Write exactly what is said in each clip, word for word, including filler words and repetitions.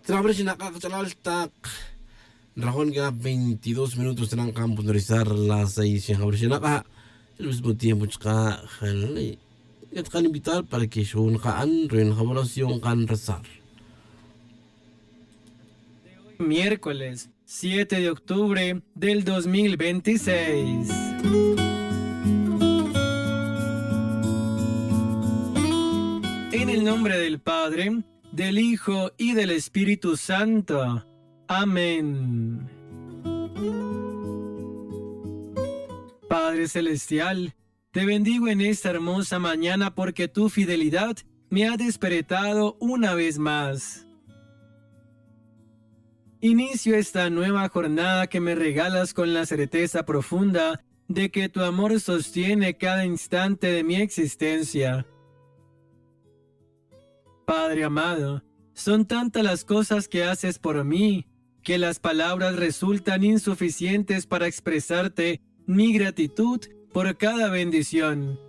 Trabajar nakakachalal Rajón que veintidós minutos tengan que puntualizar las seis en Jabrishinaca. El mismo tiempo chica jalali. Ya te can invitar para que yo un can reenjabulación can rezar. Miércoles siete de octubre del dos mil veintiséis. En el nombre del Padre, del Hijo y del Espíritu Santo. Amén. Padre Celestial, te bendigo en esta hermosa mañana porque tu fidelidad me ha despertado una vez más. Inicio esta nueva jornada que me regalas con la certeza profunda de que tu amor sostiene cada instante de mi existencia. Padre amado, son tantas las cosas que haces por mí, que las palabras resultan insuficientes para expresarte mi gratitud por cada bendición.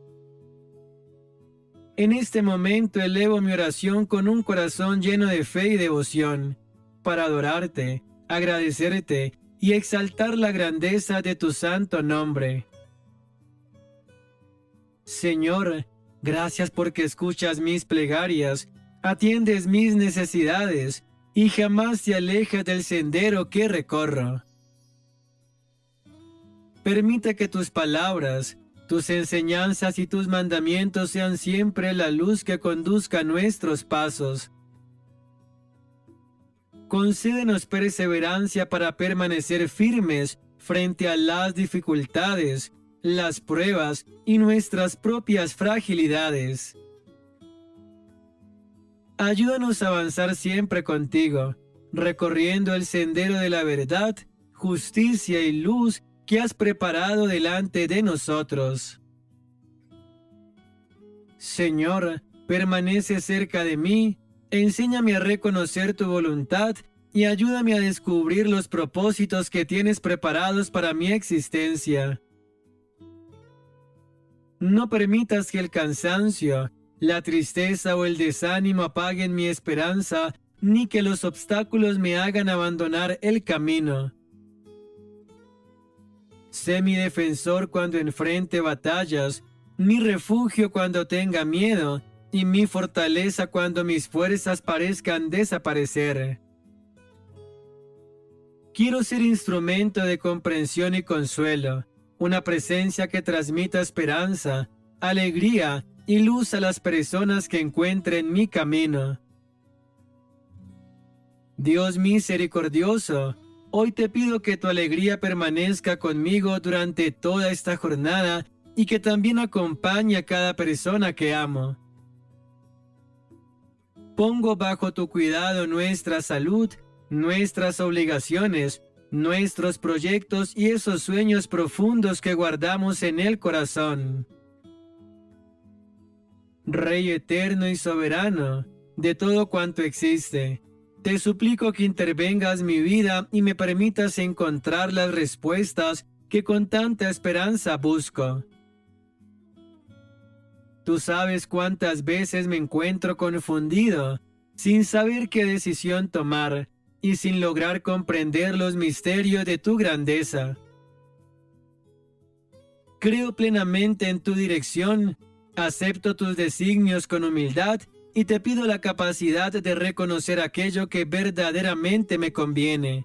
En este momento elevo mi oración con un corazón lleno de fe y devoción, para adorarte, agradecerte y exaltar la grandeza de tu santo nombre. Señor, gracias porque escuchas mis plegarias, atiendes mis necesidades y jamás te alejas del sendero que recorro. Permite que tus palabras, tus enseñanzas y tus mandamientos sean siempre la luz que conduzca nuestros pasos. Concédenos perseverancia para permanecer firmes frente a las dificultades, las pruebas y nuestras propias fragilidades. Ayúdanos a avanzar siempre contigo, recorriendo el sendero de la verdad, justicia y luz que has preparado delante de nosotros. Señor, permanece cerca de mí, enséñame a reconocer tu voluntad y ayúdame a descubrir los propósitos que tienes preparados para mi existencia. No permitas que el cansancio, la tristeza o el desánimo apaguen mi esperanza, ni que los obstáculos me hagan abandonar el camino. Sé mi defensor cuando enfrente batallas, mi refugio cuando tenga miedo, y mi fortaleza cuando mis fuerzas parezcan desaparecer. Quiero ser instrumento de comprensión y consuelo, una presencia que transmita esperanza, alegría y luz a las personas que encuentren mi camino. Dios misericordioso, hoy te pido que tu alegría permanezca conmigo durante toda esta jornada y que también acompañe a cada persona que amo. Pongo bajo tu cuidado nuestra salud, nuestras obligaciones, nuestros proyectos y esos sueños profundos que guardamos en el corazón. Rey eterno y soberano de todo cuanto existe, te suplico que intervengas mi vida y me permitas encontrar las respuestas que con tanta esperanza busco. Tú sabes cuántas veces me encuentro confundido, sin saber qué decisión tomar y sin lograr comprender los misterios de tu grandeza. Creo plenamente en tu dirección, acepto tus designios con humildad y te pido la capacidad de reconocer aquello que verdaderamente me conviene.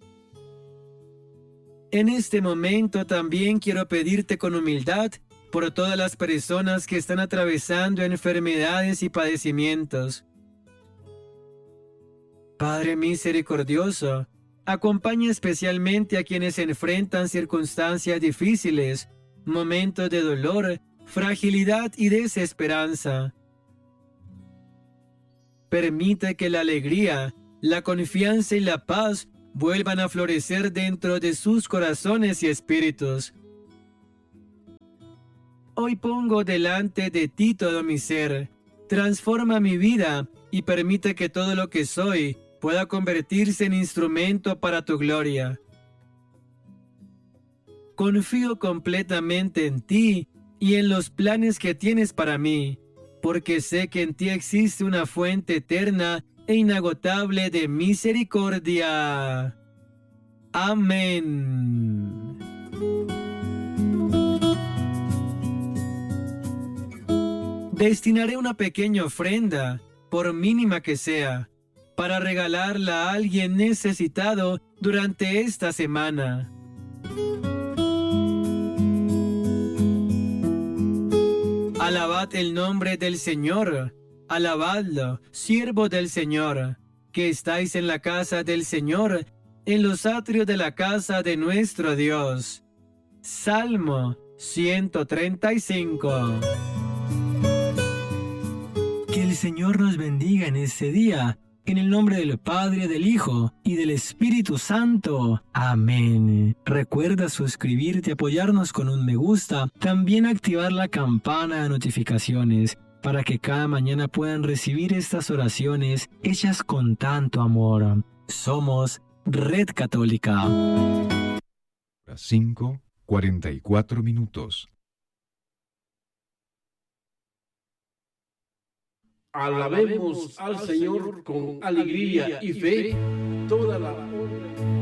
En este momento también quiero pedirte con humildad por todas las personas que están atravesando enfermedades y padecimientos. Padre misericordioso, acompaña especialmente a quienes enfrentan circunstancias difíciles, momentos de dolor, fragilidad y desesperanza. Permite que la alegría, la confianza y la paz vuelvan a florecer dentro de sus corazones y espíritus. Hoy pongo delante de ti todo mi ser. Transforma mi vida y permite que todo lo que soy pueda convertirse en instrumento para tu gloria. Confío completamente en ti y en los planes que tienes para mí, porque sé que en ti existe una fuente eterna e inagotable de misericordia. Amén. Destinaré una pequeña ofrenda, por mínima que sea, para regalarla a alguien necesitado durante esta semana. Alabad el nombre del Señor, alabadlo, siervos del Señor, que estáis en la casa del Señor, en los atrios de la casa de nuestro Dios. Salmo ciento treinta y cinco. Que el Señor nos bendiga en este día, en el nombre del Padre, del Hijo y del Espíritu Santo. Amén. Recuerda suscribirte, apoyarnos con un me gusta, también activar la campana de notificaciones para que cada mañana puedan recibir estas oraciones hechas con tanto amor. Somos Red Católica. cinco, cuarenta y cuatro minutos. Alabemos al Señor con alegría y fe toda la honra.